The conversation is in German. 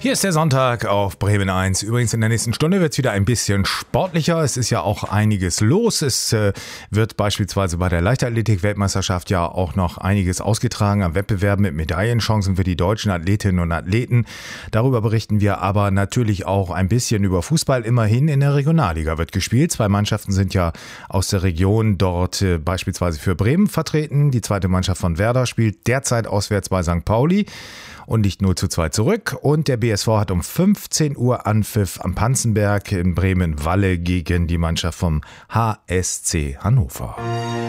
Hier ist der Sonntag auf Bremen 1. Übrigens in der nächsten Stunde wird es wieder ein bisschen sportlicher. Es ist ja auch einiges los. Es wird beispielsweise bei der Leichtathletik-Weltmeisterschaft ja auch noch einiges ausgetragen an Wettbewerben mit Medaillenchancen für die deutschen Athletinnen und Athleten. Darüber berichten wir aber natürlich auch ein bisschen über Fußball. Immerhin in der Regionalliga wird gespielt. 2 Mannschaften sind ja aus der Region dort beispielsweise für Bremen vertreten. Die zweite Mannschaft von Werder spielt derzeit auswärts bei St. Pauli und liegt 0:2 zurück. Und der BSV hat um 15 Uhr Anpfiff am Panzenberg in Bremen-Walle gegen die Mannschaft vom HSC Hannover.